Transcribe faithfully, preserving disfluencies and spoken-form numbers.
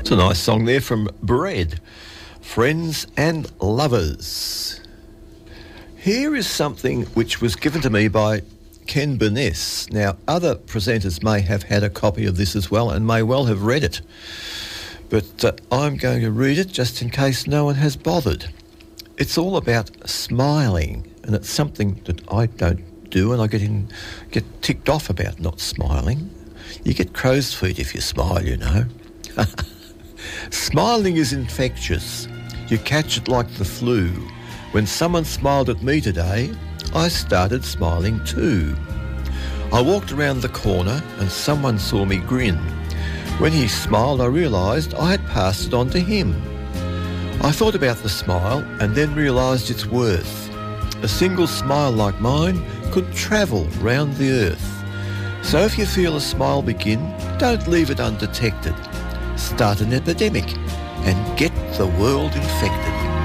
It's a nice song there from Bread, Friends and Lovers. Here is something which was given to me by Ken Burness. Now, other presenters may have had a copy of this as well and may well have read it, but uh, I'm going to read it just in case no one has bothered. It's all about smiling, and it's something that I don't do, and I get in, get ticked off about not smiling. You get crow's feet if you smile, you know. Smiling is infectious. You catch it like the flu. When someone smiled at me today, I started smiling too. I walked around the corner and someone saw me grin. When he smiled, I realised I had passed it on to him. I thought about the smile and then realised its worth. A single smile like mine could travel round the earth. So if you feel a smile begin, don't leave it undetected. Start an epidemic and get the world infected.